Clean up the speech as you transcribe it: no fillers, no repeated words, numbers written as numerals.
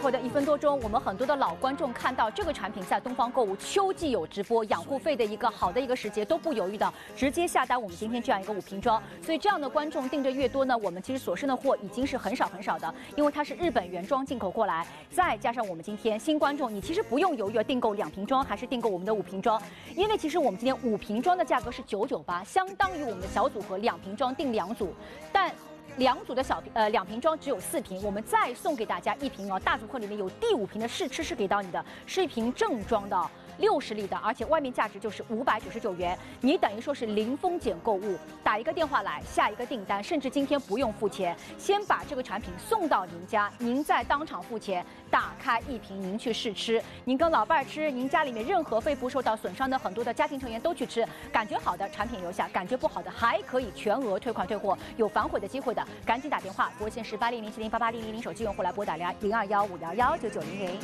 后的1分多钟，我们很多的老观众看到这个产品在东方购物秋季有直播，养护费的一个好的一个时节都不犹豫的直接下单我们今天这样一个5瓶装。所以这样的观众订的越多呢，我们其实所剩的货已经是很少的，因为它是日本原装进口过来，再加上我们今天新观众，你其实不用犹豫订购2瓶装还是订购我们的5瓶装，因为其实我们今天5瓶装的价格是998，相当于我们的小组合2瓶装订2组，但2组的2瓶装只有4瓶，我们再送给大家1瓶哦，大组合里面有第5瓶的试吃是给到你的，是一瓶正装的60粒的，而且外面价值就是599元，你等于说是零风险购物，打一个电话来下一个订单，甚至今天不用付钱，先把这个产品送到您家，您再当场付钱，打开1瓶您去试吃，您跟老伴儿吃，您家里面任何肺部受到损伤的很多的家庭成员都去吃，感觉好的产品留下，感觉不好的还可以全额退款退货，有反悔的机会的，赶紧打电话，拨线是8007088000，手机用户来拨打0215119900。